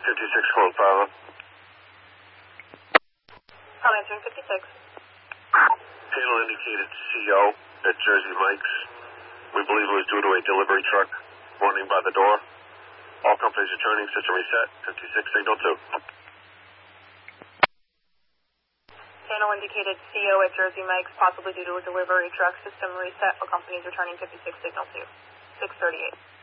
56 Clone Father. I'm answering 56. Panel indicated CO at Jersey Mike's. We believe it was due to a delivery truck running by the door. All companies returning, system reset, 56 signal 2. Panel indicated CO at Jersey Mike's, possibly due to a delivery truck, system reset, all companies returning 56 signal 2. 638.